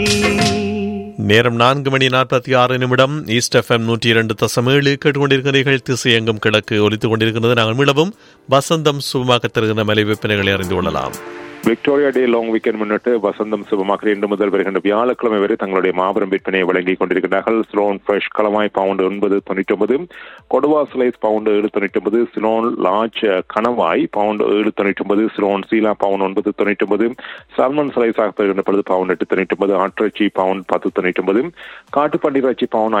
நேரம் 4:46 east FM 102.7 கேட்டுக்கொண்டிருக்கிறீர்கள். திசையெங்கும் கிழக்கு ஒலித்துக் கொண்டிருக்கிறது. நாங்கள் மீளவும் வசந்தம் சுபமாக தருகின்ற மலை வெப்பநிலைகளை அறிந்து கொள்ளலாம். விக்டோரியா டே லாங் வீக்கெண்ட் முன்னிட்டு வசந்தம் சுபமாக்கி இன்று முதல் வருகின்ற வியாழக்கிழமை வரை தங்களுடைய மாபெரும் விற்பனையை வழங்கிக் கொண்டிருக்கிறார்கள். சிலோன் ஃப்ரெஷ் களவாய் பவுண்டு 9.99, கொடுவா ஸ்லைஸ் பவுண்டு 7.99, சிலோன் லார்ஜ் கணவாய் பவுண்டு 7.99, சிலோன் சீலா பவுண்ட் 9.99, சால்மன் ஸ்லைஸ் ஆக பெறுகின்ற பொழுது பவுண்ட் 8.99, ஆட்டிறைச்சி பவுண்ட் 10.99, காட்டுப்பண்டி இறைச்சி பவுண்ட்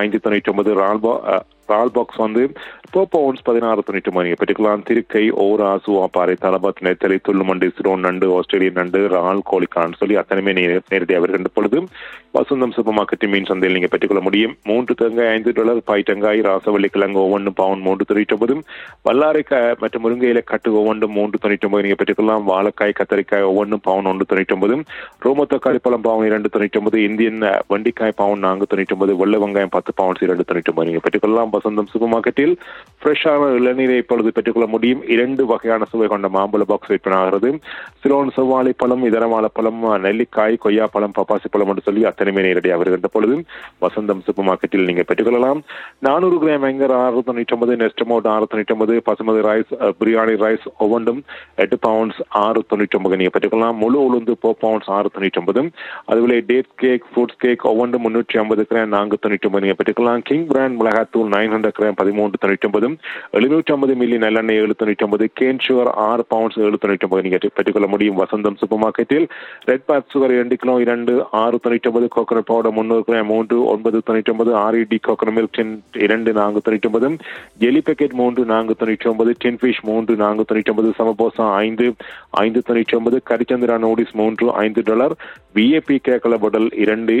5.99, ரால் பாக்ஸ் வந்து 4 பவுண்ட்ஸ் 16.99 பெற்றுக்கலாம். திருக்கை, ஓரா, சுவாப்பாறை, தலபத், நெத்தலை, துள்ளுமண்டி, சிரோன் நண்டு, ஆஸ்திரேலியன் நண்டு, ரால், கோழிக்கான் சொல்லி அத்தனையுமே நேரடியாக வருகின்ற பொழுது வசந்தம் சூப்பர் மார்க்கெட் மீன் சந்தையில் நீங்கள் பெற்றுக்கொள்ள முடியும். 3 தேங்காய் $5, பாய்டங்காய், ராசவள்ளி கிழங்கு ஒவ்வொன்று பவுண்ட் 3.99, வல்லாரைக்காய் மற்றும் முருங்கையில கட்டு ஒவ்வொன்று 3.99 நீங்கள் பெற்றுக்கொள்ளலாம். வாழைக்காய், கத்தரிக்காய் ஒவ்வொன்று பவுண்ட் 1.99, ரோம தக்காளி பழம் பவுண்ட் 2.99, இந்தியன் வண்டிக்காய் பவுண்ட் 4.99, வெள்ளை வெங்காயம் 10 பவுண்ட்ஸ் 2.99 நீங்கள் பெற்றுக்கொள்ளலாம். வசந்தம் சூப்பர் மார்க்கெட்டில் ஃப்ரெஷ்ஷான இளநீரை இப்பொழுது பெற்றுக்கொள்ள முடியும். 2 வகையான சுவை கொண்ட மாம்பழ பாக்ஸ் விற்பனாகிறது. சிலோன் செவ்வாழை பழம், இதர வாழைப்பழம், நெல்லிக்காய், கொய்யாப்பழம், பப்பாசி பழம் என்று சொல்லி அத்தனையுமே நேரடியாக வருகின்ற பொழுது வசந்தம் சூப்பர் மார்க்கெட்டில் நீங்கள் பெற்றுக்கொள்ளலாம். 400 gram Wenger 6.99, நெஸ்டமோட் 6.99, basmati rice, biryani rice ஒவ்வொன்றும் 8 பவுண்ட்ஸ் 6.99 நீங்கள் பெற்றுக்கொள்ளலாம். முழு உளுந்து 4 பவுண்ட்ஸ் 6.99, அதுபோல டேட் கேக், ஃப்ரூட்ஸ் கேக் ஒவ்வொன்று 350 கிராம் 4.99 நீங்கள் பெற்றுக்கொள்ளலாம். கிங் பிராண்ட் மிளகாத்தூள் 900 கிராம் 13.99, 750 மில்லி நல்லெண்ணெய் 7.99, கேன் சுகர் 6 பவுண்ட்ஸ் 7.99 நீங்கள் பெற்றுக்கொள்ள முடியும் வசந்தம் சூப்பர் மார்க்கெட்டில். ரெட் பாத் sugar 2 kilo 2 6.99, coconut powder 300 gram 3 9.99, RED coconut milk 2 4.99, jelly packet 3 4.99, டின் ஃபிஷ் 3 4.99, சமபோசா 5 5.99, கரிச்சந்திரா நூடில்ஸ் 3 $5, விஏபி கேக்கல பாட்டில் 2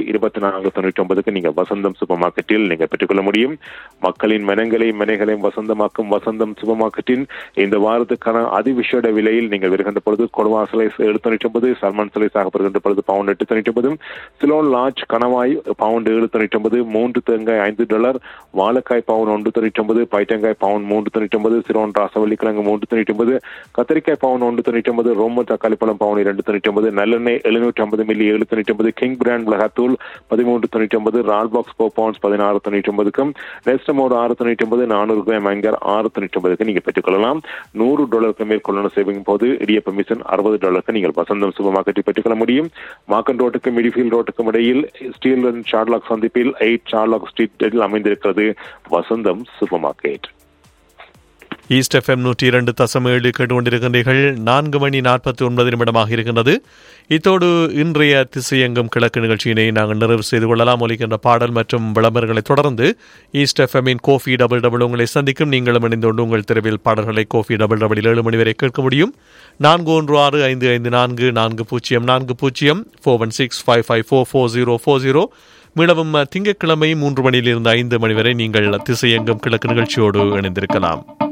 24.99 நீங்கள் வசந்தம் சூப்பர் மார்க்கெட்டில் நீங்கள் பெற்றுக்கொள்ள முடியும். மக்களின் மனைகளையும் வசந்தமாக்கும் வசந்தம் சூப்பர் மார்க்கெட்டின் இந்த வாரத்துக்கான அதிவிசேட விலையில் நீங்கள் வருகின்ற பொழுது கொடுவா ஸ்லைஸ் 7.99, சல்மான் ஸ்லைஸ் ஆக பெறுகின்ற பொழுது பவுண்ட் 8.99, சிலோன் லார்ஜ் கணவாய் பவுண்ட் 7.99, 3 தேங்காய் $5, வாழைக்காய் பவுண்ட் 1.99, பைட்டங்காய் பவுண்ட் 3.99, சிலோன் ராசவள்ளி கிழங்கு 3.99, கத்திரிக்காய் பவுண்ட் 1.99, ரோம தக்காளி பழம் பவுண்ட் 2.99, நல்லெண்ணெய் 750 மில்லி 7.99, கிங் பிராண்ட் மிளகாத்தூள் 13.99, ரால் பாக்ஸ் 4 பவுண்ட்ஸ் 16.99, நெஸ்டமோட் 6.99, 400 கிராம் வெங்கர் 6.99 நீங்கள் பெற்றுக்கொள்ளலாம். $100 மேற்கொள்ள சேவிங் போது இடியப்ப மிஷன் $60 நீங்கள் வசந்தம் சூப்பர் மார்க்கெட்டில் பெற்றுக்கொள்ள முடியும். மார்க்கன் ரோட்டுக்கும் மிடிஃபீல்ட் ரோட்டுக்கும் இடையில் ஸ்டீல் அண்ட் ஷார்லாக் சந்திப்பில் 8 ஷார்லாக் ஸ்ட்ரீட்டில் அமைந்திருக்கிறது வசந்தம் சூப்பர் மார்க்கெட். ஈஸ்ட் எஃப்எம் 102.7 கேட்டுக்கொண்டிருக்கின்றீர்கள். 4:49 இருக்கின்றது. இத்தோடு இன்றைய திசையெங்கும் கிழக்கு நிகழ்ச்சியினை நாங்கள் நிறைவு செய்து கொள்ளலாம். ஒலிக்கின்ற பாடல் மற்றும் விளம்பரங்களை தொடர்ந்து ஈஸ்ட் எஃப்எம்மின் கோஃபி டபுள் உங்களை சந்திக்கும். நீங்களும் இணைந்தோண்டு உங்கள் தெருவில் பாடல்களை கோஃபி டபுள் 7 மணி வரை கேட்க முடியும். 4165544040 41655444040. மீளவும் திங்கட்கிழமை 3 மணியிலிருந்து 5 மணி வரை நீங்கள் திசையெங்கும் கிழக்கு நிகழ்ச்சியோடு இணைந்திருக்கலாம்.